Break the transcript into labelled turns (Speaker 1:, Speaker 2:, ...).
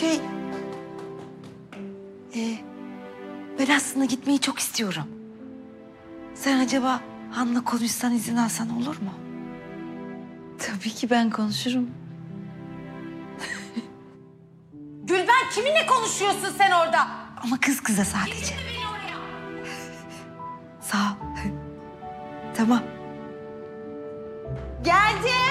Speaker 1: Ben aslında gitmeyi çok istiyorum. Sen acaba Han'la konuşsan, izin alsan olur mu?
Speaker 2: Tabii ki ben konuşurum.
Speaker 3: Gülben kiminle konuşuyorsun sen orada?
Speaker 1: Ama kız kıza sadece. Sağ ol. Tamam.
Speaker 3: Geldim.